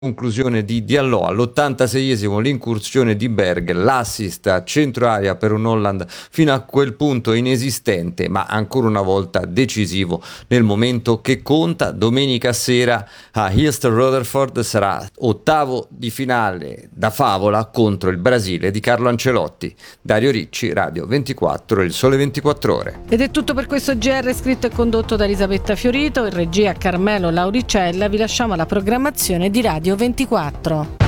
conclusione di Diallo all'86esimo, l'incursione di Berg, l'assist a centro area per un Holland fino a quel punto inesistente, ma ancora una volta decisivo nel momento che conta. Domenica sera a East Rutherford sarà ottavo di finale da favola contro il Brasile di Carlo Ancelotti. Dario Ricci, Radio 24, Il Sole 24 Ore. Ed è tutto per questo GR, scritto e condotto da Elisabetta Fiorito, in regia Carmelo Lauricella. Vi lasciamo alla programmazione di Radio 24.